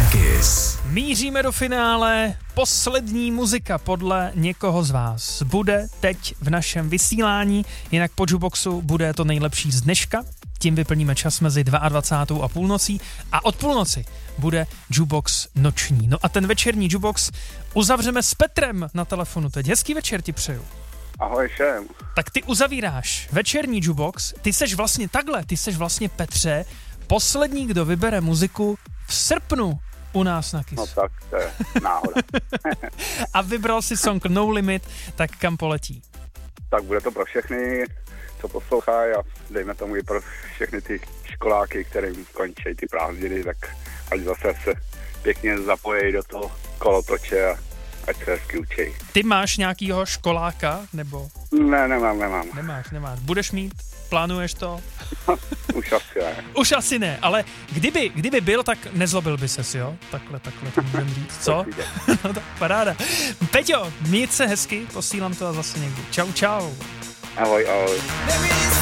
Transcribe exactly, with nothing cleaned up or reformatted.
Kiss. Míříme do finále. Poslední muzika podle někoho z vás bude teď v našem vysílání, jinak po Jukeboxu bude to nejlepší z dneška. Tím vyplníme čas mezi dvacátou druhou a půlnocí a od půlnoci bude Jukebox noční. No a ten večerní Jukebox uzavřeme s Petrem na telefonu teď. Hezký večer ti přeju. Ahoj všem. Tak ty uzavíráš večerní Jukebox, ty seš vlastně takhle, ty seš vlastně Petře, poslední, kdo vybere muziku v srpnu u nás na Kiss. No tak, to je náhoda. A vybral si song No Limit, tak kam poletí? Tak bude to pro všechny, co poslouchají a dejme tomu i pro všechny ty školáky, kterým končí ty prázdniny, tak ať zase se pěkně zapojí do toho kolotoče a ať se hezky učí. Ty máš nějakýho školáka, nebo? Ne, nemám, nemám. Nemáš, nemáš. Budeš mít? Plánuješ to? Už asi ne. Už asi ne, ale kdyby, kdyby byl, tak nezlobil by ses, jo? Takhle, takhle to můžem říct, co? No tak paráda. Peťo, měj se hezky, posílám to a zase někdy. Čau, čau. Ahoj, ahoj.